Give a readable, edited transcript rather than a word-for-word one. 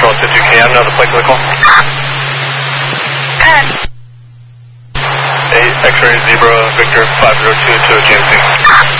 Control if you can, another flight to the call. Go ahead. 8 X-ray Zebra Victor 502 to GMC.